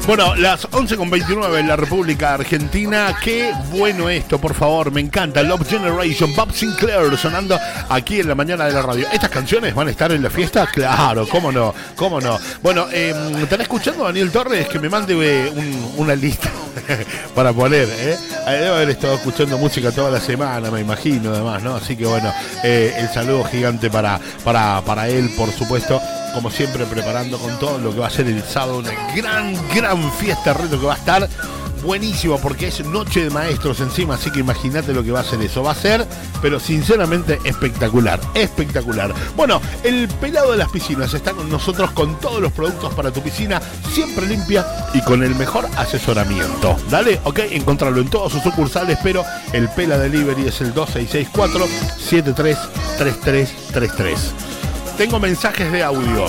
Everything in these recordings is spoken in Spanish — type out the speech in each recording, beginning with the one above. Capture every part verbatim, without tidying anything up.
Bueno, las once con veintinueve en la República Argentina. Qué bueno esto, por favor, me encanta. Love Generation, Bob Sinclair sonando aquí en la mañana de la radio. ¿Estas canciones van a estar en la fiesta? Claro, cómo no, cómo no. Bueno, eh, ¿están escuchando a Daniel Torres? Que me mande eh, un, una lista para poner, ¿eh? Debe haber estado escuchando música toda la semana, me imagino, además, ¿no? Así que bueno, eh, el saludo gigante para, para, para él, por supuesto. Como siempre, preparando con todo lo que va a ser el sábado, una gran, gran fiesta reto que va a estar buenísimo, porque es Noche de Maestros encima, así que imagínate lo que va a ser eso. Va a ser, pero sinceramente, espectacular, espectacular. Bueno, el pelado de las piscinas está con nosotros con todos los productos para tu piscina, siempre limpia y con el mejor asesoramiento. Dale, ok, encontrarlo en todos sus sucursales, pero el Pela Delivery es el dos seis seis cuatro, siete tres tres tres tres tres. Tengo mensajes de audio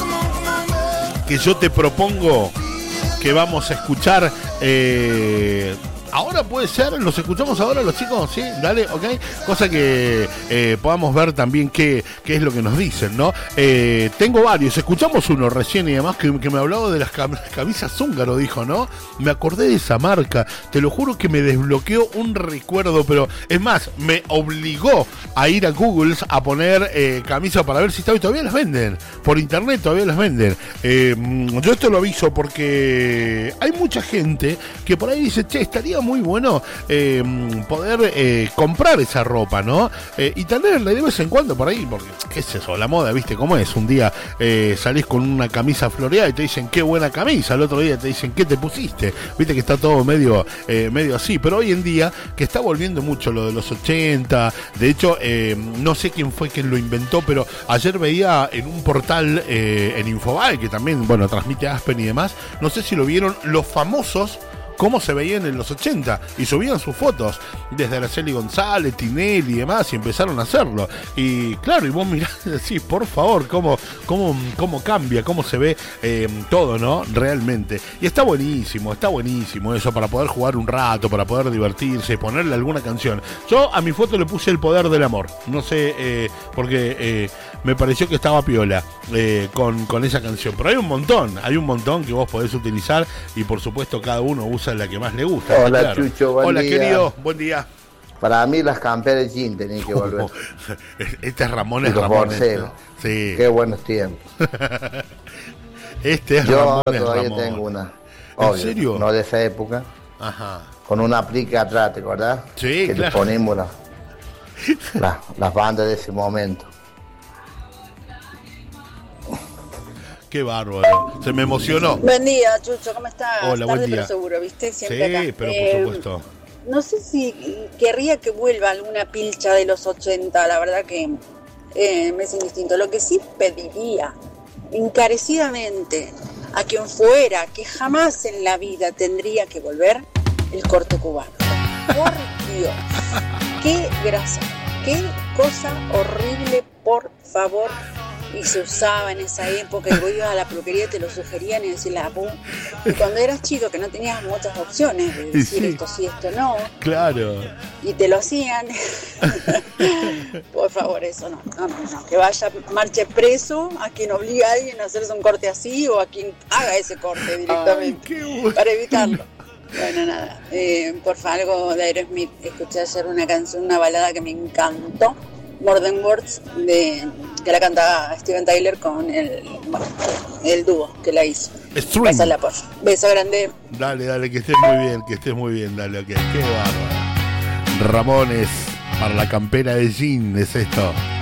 que yo te propongo que vamos a escuchar. Eh, ahora puede ser, los escuchamos ahora los chicos, ¿sí? Dale, ok. Cosa que eh, podamos ver también qué, qué es lo que nos dicen, ¿no? Eh, tengo varios, escuchamos uno recién y además que, que me hablaba de las cam- camisas húngaro, dijo, ¿no? Me acordé de esa marca, te lo juro que me desbloqueó un recuerdo, pero es más, me obligó a ir a Google a poner eh, camisas para ver si estaba y todavía las venden. Por internet todavía las venden. Eh, yo esto lo aviso porque hay mucha gente que por ahí dice, che, estaría muy bueno eh, poder eh, comprar esa ropa, ¿no? Eh, y tenerla de vez en cuando por ahí, porque, ¿qué es eso? La moda, ¿viste cómo es? Un día eh, salís con una camisa floreada y te dicen, qué buena camisa. Al otro día te dicen, ¿qué te pusiste? Viste que está todo medio, eh, medio así. Pero hoy en día, que está volviendo mucho lo de los ochenta, de hecho, eh, no sé quién fue quien lo inventó, pero ayer veía en un portal, eh, en Infobae, que también, bueno, transmite Aspen y demás, no sé si lo vieron, los famosos cómo se veían en los ochenta y subían sus fotos desde Araceli González, Tinelli y demás y empezaron a hacerlo y claro, y vos mirás y decís, por favor, cómo, cómo, cómo cambia, cómo se ve eh, todo, ¿no? Realmente, y está buenísimo, está buenísimo eso para poder jugar un rato, para poder divertirse, ponerle alguna canción. Yo a mi foto le puse El Poder del Amor, no sé, eh, porque eh, me pareció que estaba piola eh, con, con esa canción, pero hay un montón, hay un montón que vos podés utilizar y por supuesto cada uno usa la que más le gusta. Hola, claro. Chucho, buen Hola, día. querido, buen día. Para mí las camperas de jean tenían que volver. Este es Ramón, es los Ramón. borseros. Sí. Qué buenos tiempos. Este es Yo Ramón. ahora todavía Ramón. tengo una. ¿En Obvio, serio? no de esa época. Ajá. Con una aplique atrás, ¿te acordás? Sí, que claro. le ponemos la, la, las bandas de ese momento. Qué bárbaro. Se me emocionó. Buen día, Chucho, ¿cómo estás? Hola, buen Tarde día. pero seguro, ¿viste? Siempre Sí, acá. pero por Eh, supuesto. No sé si querría que vuelva alguna pilcha de los ochenta, la verdad que eh, me es indistinto. Lo que sí pediría encarecidamente a quien fuera que jamás en la vida tendría que volver, el corte cubano. Por Dios, qué grasa, qué cosa horrible, por favor. Y se usaba en esa época, y vos ibas a la peluquería y te lo sugerían y decías la pum. Y cuando eras chico, que no tenías muchas opciones de decir sí. esto sí, esto no, Claro. y te lo hacían. Por favor, eso no, no, no, no. Que vaya, marche preso a quien obliga a alguien a hacerse un corte así o a quien haga ese corte directamente. Ay, qué bueno. Para evitarlo. Bueno, nada, eh, por favor, algo de Aerosmith. Escuché ayer una canción, una balada que me encantó, More Than Words, de, que la canta Steven Tyler con el, bueno, el dúo que la hizo. Stream. Pásala, por favor. Beso grande. Dale, dale, que estés muy bien, que estés muy bien, dale, ok. Qué bárbaro. Ramones, para la campera de jean, es esto.